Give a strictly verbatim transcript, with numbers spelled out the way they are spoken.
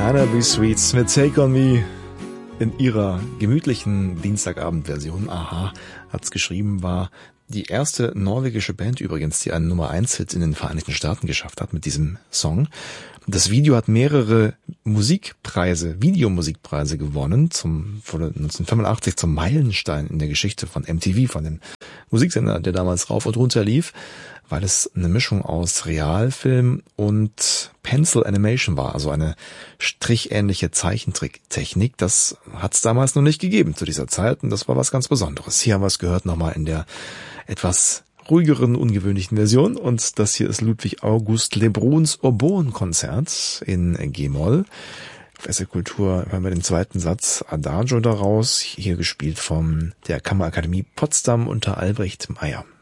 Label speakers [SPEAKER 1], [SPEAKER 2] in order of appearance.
[SPEAKER 1] Hannah Sweets mit Take On Me in ihrer gemütlichen Dienstagabend-Version. Aha, hat's geschrieben, war die erste norwegische Band übrigens, die einen Nummer eins Hit in den Vereinigten Staaten geschafft hat mit diesem Song. Das Video hat mehrere Musikpreise, Videomusikpreise gewonnen, zum, wurde neunzehnhundertfünfundachtzig zum Meilenstein in der Geschichte von M T V, von dem Musiksender, der damals rauf und runter lief, weil es eine Mischung aus Realfilm und Pencil Animation war, also eine strichähnliche Zeichentricktechnik. Das hat es damals noch nicht gegeben zu dieser Zeit und das war was ganz Besonderes. Hier haben wir es gehört nochmal in der etwas ruhigeren, ungewöhnlichen Version und das hier ist Ludwig August Lebruns Oboen-Konzert in G-Moll. Auf S R Kultur hören wir den zweiten Satz Adagio daraus, hier gespielt von der Kammerakademie Potsdam unter Albrecht Meyer.